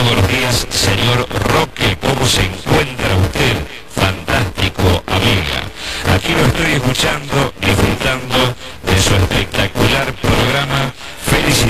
buenos días, señor Roque. ¿Cómo se encuentra usted? Fantástico, amiga. Aquí lo estoy escuchando